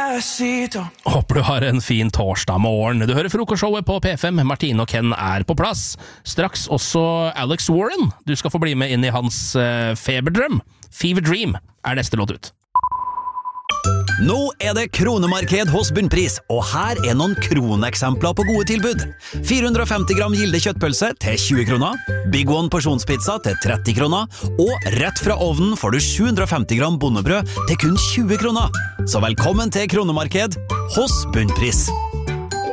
Despacito. Håper du har en fin torsdag morgen. Du hører frokostshowet på P5. Martine og Ken er på plass. Straks også Alex Warren. Du skal få bli med inn i hans feberdrøm. Fever Dream er neste låt ut. Nå er det kronemarked hos Bunnpris, og her er noen kroneksempler på gode tilbud. 450 gram Gilde kjøttpølse til 20 kroner, Big One porsjonspizza til 30 kroner, og rett fra ovnen får du 750 gram bondebrød til kun 20 kroner. Så velkommen til kronemarked hos Bunnpris.